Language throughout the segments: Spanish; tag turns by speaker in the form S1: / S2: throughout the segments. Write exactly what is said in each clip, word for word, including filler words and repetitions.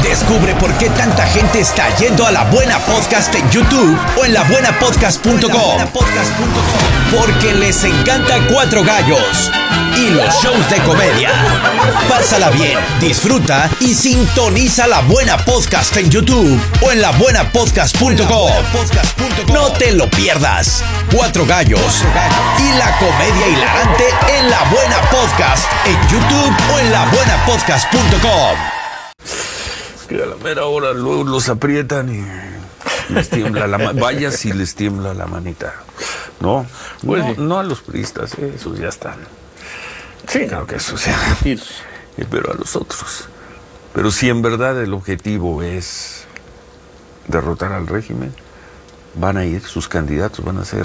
S1: Descubre por qué tanta gente está yendo a La Buena Podcast en YouTube o en la buena podcast punto com. Porque les encanta Cuatro Gallos y los shows de comedia. Pásala bien, disfruta y sintoniza La Buena Podcast en YouTube o en la buena podcast punto com. No te lo pierdas. Cuatro Gallos y la comedia hilarante en La Buena Podcast en YouTube o en la buena podcast punto com.
S2: Que a la mera hora luego los aprietan y les tiembla la mano. Vaya si les tiembla la manita. No, pues no, sí. no a los priistas, eh, esos ya están. Sí, claro que eso sea. Eh, pero a los otros. Pero si en verdad el objetivo es derrotar al régimen, van a ir, sus candidatos van a ser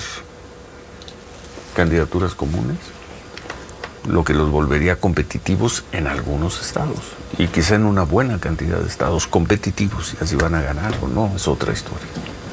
S2: candidaturas comunes, lo que los volvería competitivos en algunos estados y quizá en una buena cantidad de estados competitivos, y así van a ganar o no, es otra historia.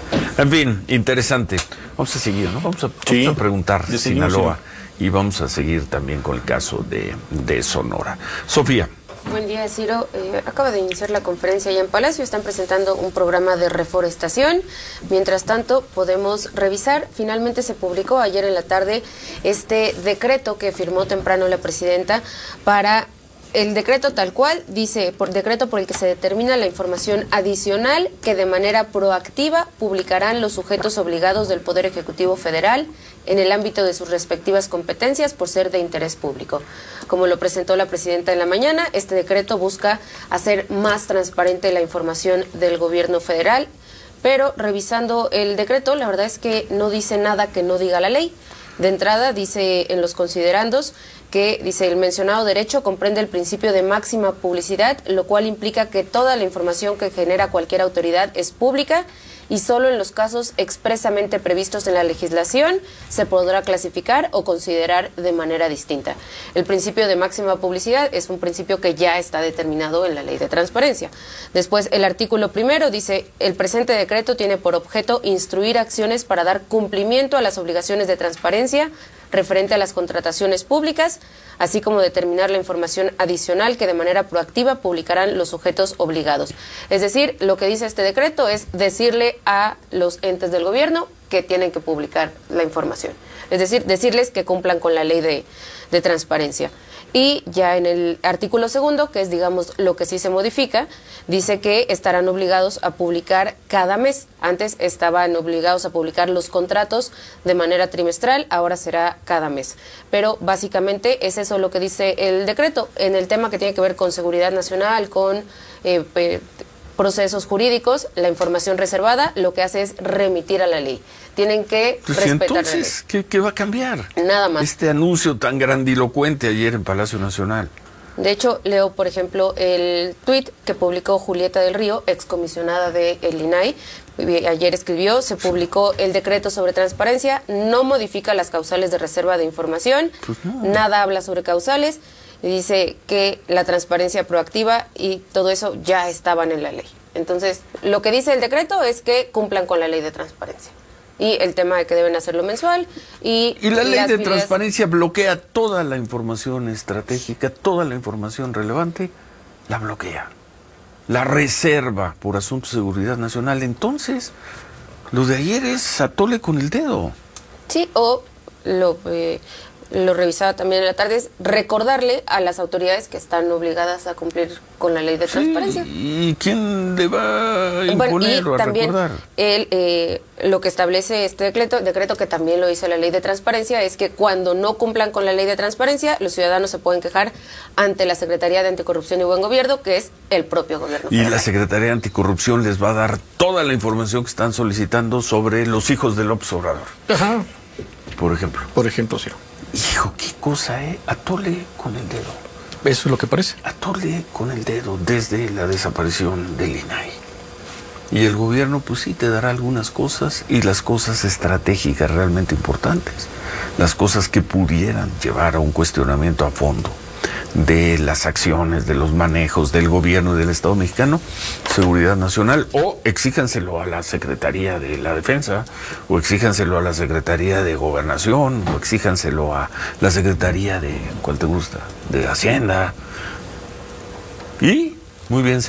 S2: En fin, interesante. Vamos a seguir, ¿no? Vamos a, sí. vamos a preguntar de Sinaloa sí. y vamos a seguir también con el caso de, de Sonora. Sofía.
S3: Buen día, Ciro. Eh, acaba de iniciar la conferencia ya en Palacio. Están presentando un programa de reforestación. Mientras tanto, podemos revisar. Finalmente se publicó ayer en la tarde este decreto que firmó temprano la presidenta para... El decreto tal cual dice, por decreto por el que se determina la información adicional que de manera proactiva publicarán los sujetos obligados del Poder Ejecutivo Federal en el ámbito de sus respectivas competencias por ser de interés público. Como lo presentó la presidenta en la mañana, este decreto busca hacer más transparente la información del gobierno federal, pero revisando el decreto, la verdad es que no dice nada que no diga la ley. De entrada, dice en los considerandos que, dice, el mencionado derecho comprende el principio de máxima publicidad, lo cual implica que toda la información que genera cualquier autoridad es pública y solo en los casos expresamente previstos en la legislación se podrá clasificar o considerar de manera distinta. El principio de máxima publicidad es un principio que ya está determinado en la Ley de Transparencia. Después, el artículo primero dice, el presente decreto tiene por objeto instruir acciones para dar cumplimiento a las obligaciones de transparencia referente a las contrataciones públicas, así como determinar la información adicional que de manera proactiva publicarán los sujetos obligados. Es decir, lo que dice este decreto es decirle a los entes del gobierno que tienen que publicar la información. Es decir, decirles que cumplan con la ley de, de transparencia. Y ya en el artículo segundo, que es, digamos, lo que sí se modifica, dice que estarán obligados a publicar cada mes. Antes estaban obligados a publicar los contratos de manera trimestral, ahora será cada mes. Pero básicamente es eso lo que dice el decreto. En el tema que tiene que ver con seguridad nacional, con eh, eh, procesos jurídicos, la información reservada lo que hace es remitir a la ley. Tienen que
S2: pues
S3: respetar
S2: entonces,
S3: la ley.
S2: ¿qué, ¿qué va a cambiar?
S3: Nada más.
S2: Este anuncio tan grandilocuente ayer en Palacio Nacional.
S3: De hecho, leo, por ejemplo, el tuit que publicó Julieta del Río, excomisionada del I N A I. Ayer escribió, se publicó el decreto sobre transparencia, no modifica las causales de reserva de información, pues no. Nada habla sobre causales, y dice que la transparencia proactiva y todo eso ya estaban en la ley. Entonces, lo que dice el decreto es que cumplan con la ley de transparencia. Y el tema de que deben hacerlo mensual. Y,
S2: y la ley de
S3: videos...
S2: transparencia bloquea toda la información estratégica, toda la información relevante, la bloquea. La reserva por asuntos de seguridad nacional. Entonces, lo de ayer es atole con el dedo.
S3: Sí, o lo... Eh, lo revisaba también en la tarde, es recordarle a las autoridades que están obligadas a cumplir con la ley de transparencia.
S2: Sí, ¿y quién le va a imponer bueno, y o a
S3: también
S2: recordar?
S3: El, eh, lo que establece este decreto, decreto que también lo dice la ley de transparencia, es que cuando no cumplan con la ley de transparencia, los ciudadanos se pueden quejar ante la Secretaría de Anticorrupción y Buen Gobierno, que es el propio gobierno
S2: y
S3: federal.
S2: La Secretaría de Anticorrupción les va a dar toda la información que están solicitando sobre los hijos de López Obrador.
S4: Ajá.
S2: Por ejemplo.
S4: Por ejemplo, sí.
S2: Hijo, qué cosa, ¿eh? Atole con el dedo.
S4: Eso es lo que parece.
S2: Atole con el dedo desde la desaparición del I N A I. Y el gobierno, pues sí, te dará algunas cosas y las cosas estratégicas realmente importantes. Las cosas que pudieran llevar a un cuestionamiento a fondo de las acciones, de los manejos del gobierno y del Estado mexicano, seguridad nacional, o exíjanselo a la Secretaría de la Defensa, o exíjanselo a la Secretaría de Gobernación, o exíjanselo a la Secretaría de, ¿cuál te gusta?, de Hacienda. Y, muy bien,